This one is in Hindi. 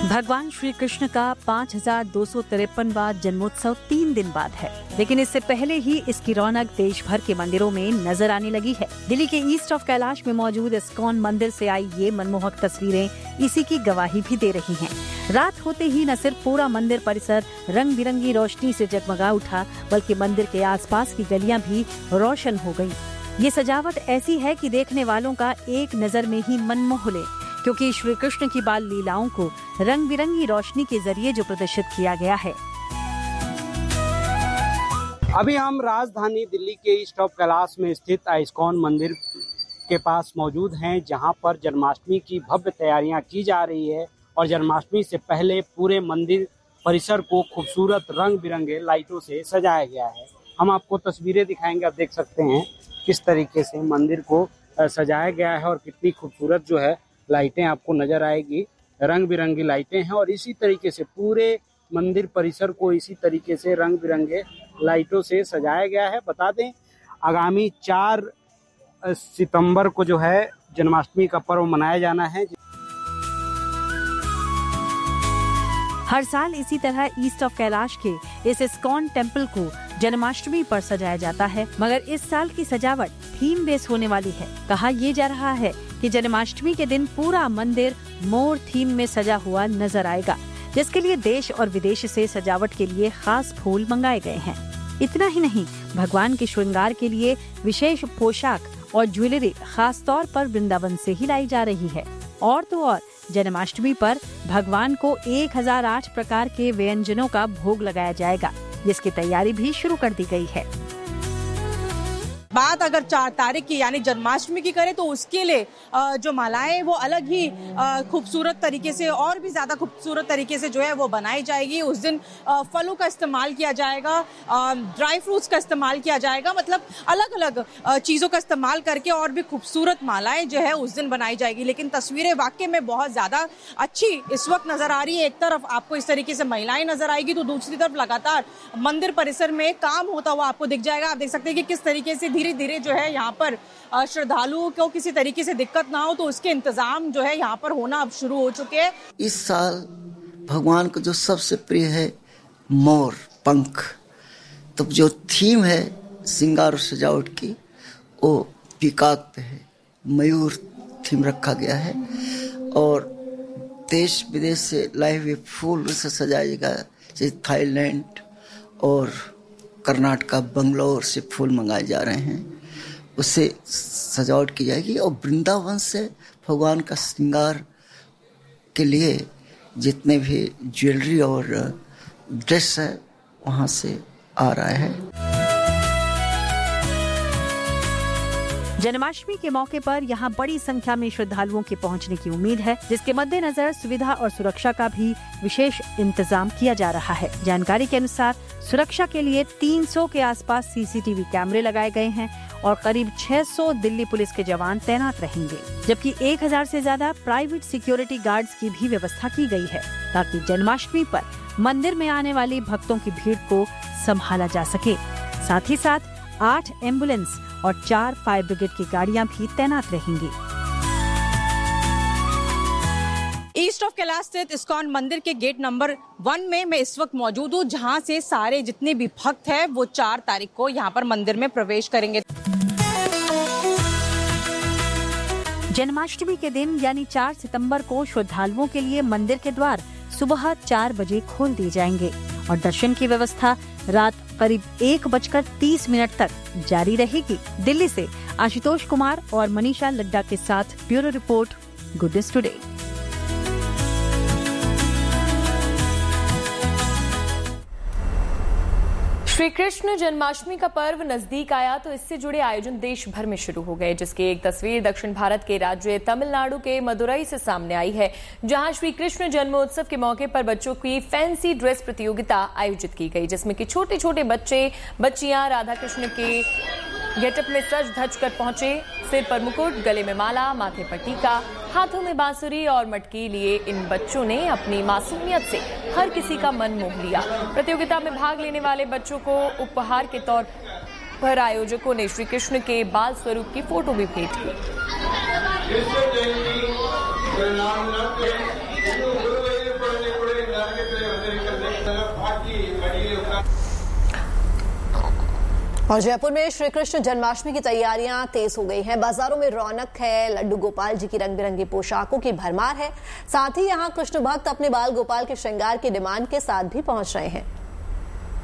भगवान श्री कृष्ण का 5253वां जन्मोत्सव 3 दिन बाद है, लेकिन इससे पहले ही इसकी रौनक देश भर के मंदिरों में नजर आने लगी है। दिल्ली के ईस्ट ऑफ कैलाश में मौजूद इस्कॉन मंदिर से आई ये मनमोहक तस्वीरें इसी की गवाही भी दे रही हैं। रात होते ही न सिर्फ पूरा मंदिर परिसर रंग बिरंगी रोशनी से जगमगा उठा, बल्कि मंदिर के आसपास की गलियां भी रोशन हो गयी। ये सजावट ऐसी है कि देखने वालों का एक नजर में ही मन मोह ले, क्योंकि श्री कृष्ण की बाल लीलाओं को रंग बिरंगी रोशनी के जरिए जो प्रदर्शित किया गया है। अभी हम राजधानी दिल्ली के ईस्ट ऑफ कैलाश में स्थित इस्कॉन मंदिर के पास मौजूद हैं, जहां पर जन्माष्टमी की भव्य तैयारियां की जा रही है और जन्माष्टमी से पहले पूरे मंदिर परिसर को खूबसूरत रंग बिरंगे लाइटों से सजाया गया है। हम आपको तस्वीरें दिखाएंगे, आप देख सकते हैं किस तरीके से मंदिर को सजाया गया है और कितनी खूबसूरत जो है लाइटें आपको नजर आएगी। रंग बिरंगी लाइटें हैं और इसी तरीके से पूरे मंदिर परिसर को इसी तरीके से रंग बिरंगे लाइटों से सजाया गया है। बता दें, आगामी 4 सितंबर को जो है जन्माष्टमी का पर्व मनाया जाना है। हर साल इसी तरह ईस्ट ऑफ कैलाश के इस इस्कॉन टेम्पल को जन्माष्टमी पर सजाया जाता है, मगर इस साल की सजावट थीम बेस होने वाली है। कहा यह जा रहा है कि जन्माष्टमी के दिन पूरा मंदिर मोर थीम में सजा हुआ नजर आएगा, जिसके लिए देश और विदेश से सजावट के लिए खास फूल मंगाए गए हैं। इतना ही नहीं, भगवान के श्रृंगार के लिए विशेष पोशाक और ज्वेलरी खास तौर पर वृंदावन से ही लाई जा रही है। और तो और जन्माष्टमी पर भगवान को 1008 प्रकार के व्यंजनों का भोग लगाया जाएगा, जिसकी तैयारी भी शुरू कर दी गई है। बात अगर 4 तारीख की यानी जन्माष्टमी की करें तो उसके लिए जो मालाएं वो अलग ही खूबसूरत तरीके से और भी ज्यादा खूबसूरत तरीके से जो है वो बनाई जाएगी। उस दिन फलों का इस्तेमाल किया जाएगा, ड्राई फ्रूट्स का इस्तेमाल किया जाएगा, मतलब अलग अलग चीजों का इस्तेमाल करके और भी खूबसूरत मालाएं जो है उस दिन बनाई जाएगी। लेकिन तस्वीरें वाकई में बहुत ज्यादा अच्छी इस वक्त नजर आ रही है। एक तरफ आपको इस तरीके से महिलाएं नजर आएगी तो दूसरी तरफ लगातार मंदिर परिसर में काम होता हुआ आपको दिख जाएगा। आप देख सकते हैं कि किस तरीके से धीरे धीरे जो है यहाँ पर श्रद्धालुओं को किसी तरीके से दिक्कत ना हो तो उसके इंतजाम जो है यहाँ पर होना अब शुरू हो चुके हैं। इस साल भगवान को जो सबसे प्रिय है मोर पंख, तो जो थीम है श्रृंगार और सजावट की वो पीकॉक पे है, मयूर थीम रखा गया है और देश विदेश से लाए हुए फूल से सजाएगा। जैसे थाईलैंड और कर्नाटक बंगलौर से फूल मंगाए जा रहे हैं, उससे सजावट की जाएगी और वृंदावन से भगवान का श्रृंगार के लिए जितने भी ज्वेलरी और ड्रेस है वहाँ से आ रहा है। जन्माष्टमी के मौके पर यहाँ बड़ी संख्या में श्रद्धालुओं के पहुँचने की उम्मीद है, जिसके मद्देनजर सुविधा और सुरक्षा का भी विशेष इंतजाम किया जा रहा है। जानकारी के अनुसार सुरक्षा के लिए 300 के आसपास सीसीटीवी कैमरे लगाए गए हैं और करीब 600 दिल्ली पुलिस के जवान तैनात रहेंगे, जबकि 1000 से ज्यादा प्राइवेट सिक्योरिटी गार्ड्स की भी व्यवस्था की गई है, ताकि जन्माष्टमी पर मंदिर में आने वाली भक्तों की भीड़ को संभाला जा सके। साथ ही साथ 8 एम्बुलेंस और 4 फायर ब्रिगेड की गाड़ियां भी तैनात रहेंगी। ईस्ट ऑफ कैलाश स्थित इस्कॉन मंदिर के गेट नंबर 1 में मैं इस वक्त मौजूद हूँ, जहाँ से सारे जितने भी भक्त हैं वो 4 तारीख को यहाँ पर मंदिर में प्रवेश करेंगे। जन्माष्टमी के दिन यानी 4 सितंबर को श्रद्धालुओं के लिए मंदिर के द्वार सुबह 4 बजे खोल दिए जाएंगे और दर्शन की व्यवस्था रात करीब 1:30 तक जारी रहेगी। दिल्ली से आशुतोष कुमार और मनीषा लड्डा के साथ bureau report, good news today. Shri Krishna Janmashtami का पर्व नजदीक आया तो इससे जुड़े आयोजन देश भर में शुरू हो गए, जिसकी एक तस्वीर दक्षिण भारत के राज्य तमिलनाडु के मदुरई से सामने आई है, जहां श्री कृष्ण जन्मोत्सव के मौके पर बच्चों की फैंसी ड्रेस प्रतियोगिता आयोजित की गई, जिसमें कि छोटे छोटे बच्चे बच्चियां राधा कृष्ण के गेटअप में सज धज कर पहुंचे। सिर पर मुकुट, गले में माला, माथे पर टीका, हाथों में बांसुरी और मटकी लिए इन बच्चों ने अपनी मासूमियत से हर किसी का मन मोह लिया। प्रतियोगिता में भाग लेने वाले बच्चों को उपहार के तौर पर आयोजकों ने श्री कृष्ण के बाल स्वरूप की फोटो भी भेंट की। और जयपुर में श्री कृष्ण जन्माष्टमी की तैयारियां तेज हो गई हैं। बाजारों में रौनक है, लड्डू गोपाल जी की रंग बिरंगी पोशाकों की भरमार है। साथ ही यहां कृष्ण भक्त अपने बाल गोपाल के श्रृंगार की डिमांड के साथ भी पहुंच रहे हैं।